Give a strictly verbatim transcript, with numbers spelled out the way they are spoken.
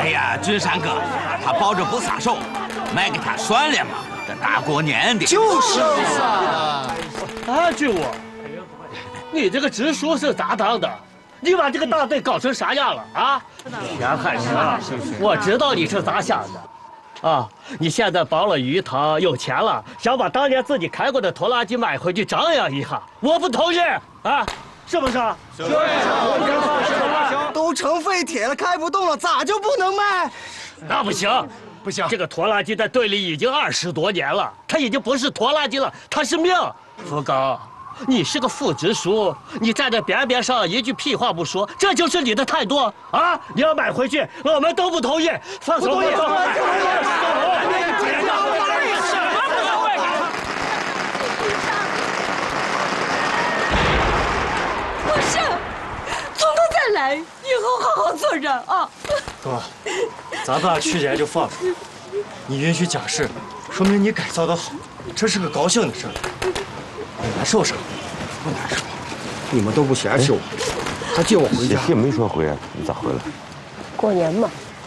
哎呀，君山哥，他抱着不撒手，卖给他算了嘛。这大过年的。 就是啊。 啊，军武，你这个支书是咋当的？你把这个大队搞成啥样了啊？田汉生，我知道你是咋想的。 啊！你现在帮了鱼塘，有钱了，想把当年自己开过的拖拉机买回去张扬一下，我不同意啊！是不是？是。 都成废铁了，开不动了，咋就不能卖？ 那不行，不行！这个拖拉机在队里已经二十多年了，它已经不是拖拉机了，它是命。福高，你是个副支书，你站在边边上一句屁话不说，这就是你的态度啊！你要买回去，我们都不同意。放手！不同意！ 不是，从头再来，以后好好做人啊！ 哥，咱爸去年就放出来，你允许假释，说明你改造的好，这是个高兴的事。你难受啥？不难受。你们都不嫌弃我，还接我回家。 也没说回来，你咋回来？ 过年嘛，